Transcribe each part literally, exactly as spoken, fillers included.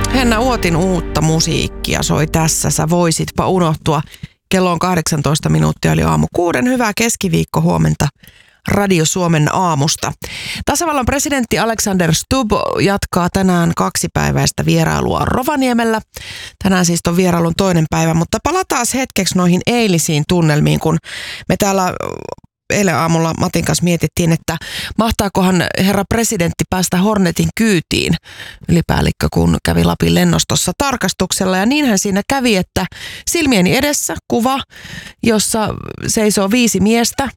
Henna Uotin uutta musiikkia soi tässä. Sä voisitpa unohtua. Kello on kahdeksantoista minuuttia, eli aamu kuuden. Hyvää keskiviikko huomenta Radio Suomen aamusta. Tasavallan presidentti Alexander Stubb jatkaa tänään kaksipäiväistä vierailua Rovaniemellä. Tänään siis on vierailun toinen päivä, mutta palataan hetkeksi noihin eilisiin tunnelmiin, kun me täällä eilen aamulla Matin kanssa mietittiin, että mahtaakohan herra presidentti päästä Hornetin kyytiin, ylipäällikkö, kun kävi Lapin lennostossa tarkastuksella. Ja niinhän siinä kävi, että silmieni edessä kuva, jossa seisoo viisi miestä.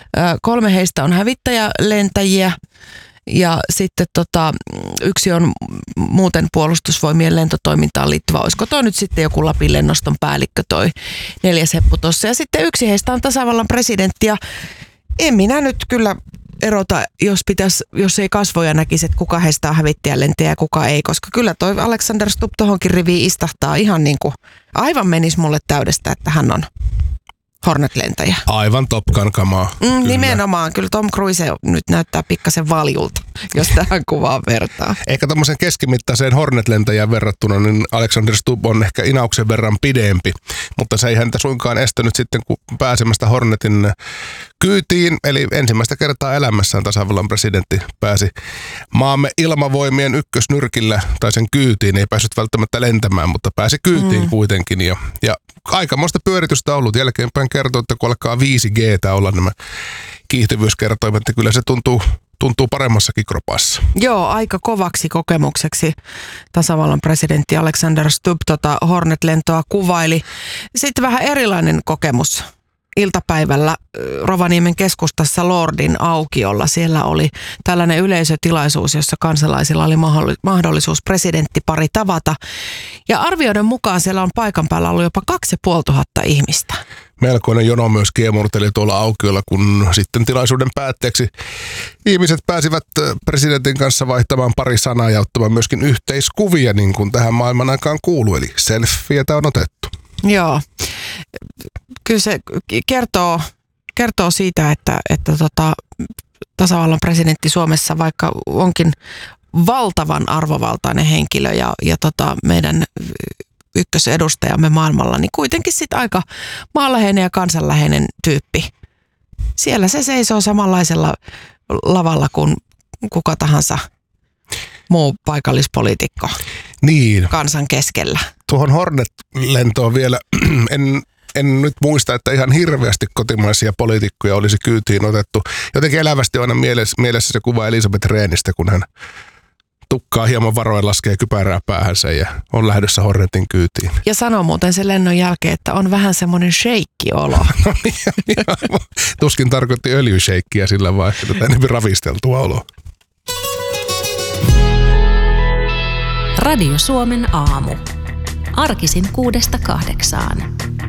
Kolme heistä on hävittäjälentäjiä ja sitten tota, yksi on muuten puolustusvoimien lentotoimintaan liittyvä. Olisiko toi nyt sitten joku Lapin lennoston päällikkö toi neljäs heppu tossa. Ja sitten yksi heistä on tasavallan presidentti ja en minä nyt kyllä erota, jos, pitäisi, jos ei kasvoja näkisi, että kuka heistä on hävittäjälentäjä ja kuka ei. Koska kyllä toi Alexander Stubb tohonkin riviin istahtaa ihan niin kuin aivan menisi mulle täydestä, että hän on Hornet-lentäjä. Aivan Top Gun kamaa. Mm, kyllä. Nimenomaan. Kyllä Tom Cruise nyt näyttää pikkasen valjulta, jos tähän kuvaan vertaa. Ehkä tämmöisen keskimittaiseen Hornet-lentäjään verrattuna, niin Alexander Stubb on ehkä inauksen verran pidempi. Mutta se ei häntä suinkaan estänyt sitten, kun pääsemästä Hornetin kyytiin. Eli ensimmäistä kertaa elämässään tasavallan presidentti pääsi maamme ilmavoimien ykkösnyrkillä tai sen kyytiin. Ei päässyt välttämättä lentämään, mutta pääsi kyytiin mm. kuitenkin. Ja, ja aikamoista pyöritystä on ollut. Jälkeenpäin kertoo, että kun alkaa viisi G:tä olla nämä kiihtyvyyskertoimet, niin kyllä se tuntuu, tuntuu paremmassakin kropassa. Joo, aika kovaksi kokemukseksi tasavallan presidentti Alexander Stubb tota Hornet-lentoa kuvaili. Sitten vähän erilainen kokemus. Iltapäivällä Rovaniemen keskustassa Lordin aukiolla. Siellä oli tällainen yleisötilaisuus, jossa kansalaisilla oli mahdollisuus presidenttipari tavata. Ja arvioiden mukaan siellä on paikan päällä ollut jopa kaksi ja puoli tuhatta ihmistä. Melkoinen jono myös kiemurteli tuolla aukiolla, kun sitten tilaisuuden päätteeksi ihmiset pääsivät presidentin kanssa vaihtamaan pari sanaa ja ottamaan myöskin yhteiskuvia, niin kuin tähän maailman aikaan kuuluu. Eli selfietä on otettu. Joo. Kyllä se kertoo, kertoo siitä, että, että tota, tasavallan presidentti Suomessa, vaikka onkin valtavan arvovaltainen henkilö ja, ja tota, meidän ykkösedustajamme maailmalla, niin kuitenkin sitten aika maanläheinen ja kansanläheinen tyyppi. Siellä se seisoo samanlaisella lavalla kuin kuka tahansa muu paikallispoliitikko niin. Kansan keskellä. Tuohon Hornet-lentoon vielä en... En nyt muista, että ihan hirveästi kotimaisia poliitikkoja olisi kyytiin otettu. Jotenkin elävästi on aina mielessä, mielessä se kuva Elisabeth Rehnistä, kun hän tukkaa hieman varoen, laskee kypärää päähänsä ja on lähdössä Hornetin kyytiin. Ja sanoo muuten sen lennon jälkeen, että on vähän semmoinen sheikki-olo. No niin, tuskin tarkoitti öljysheikkiä sillä vaiheessa, että enemmän ravisteltua oloa. Radio Suomen aamu. Arkisin kuudesta kahdeksaan.